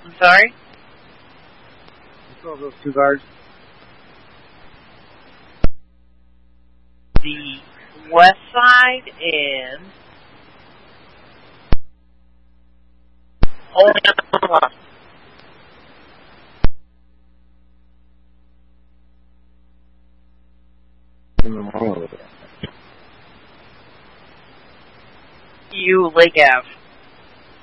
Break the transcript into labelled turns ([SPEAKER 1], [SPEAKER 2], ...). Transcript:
[SPEAKER 1] I'm sorry?
[SPEAKER 2] What's all those two guards?
[SPEAKER 1] The west side and only on the left. You Lake Ave.